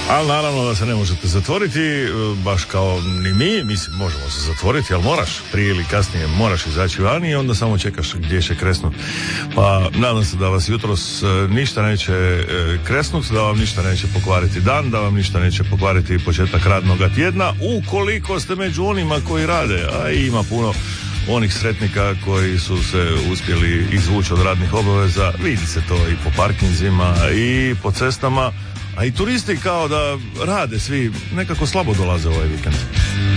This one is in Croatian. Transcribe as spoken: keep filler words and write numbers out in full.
Ali naravno da se ne možete zatvoriti, baš kao ni mi, mislim možemo se zatvoriti, ali moraš, prije ili kasnije moraš izaći vani i onda samo čekaš gdje će kresnut. Pa nadam se da vas jutros ništa neće kresnut, da vam ništa neće pokvariti dan, da vam ništa neće pokvariti početak radnoga tjedna, ukoliko ste među onima koji rade, a ima puno onih sretnika koji su se uspjeli izvući od radnih obaveza, vidi se to i po parkinzima i po cestama, a i turisti kao da rade svi, nekako slabo dolaze ovaj vikend.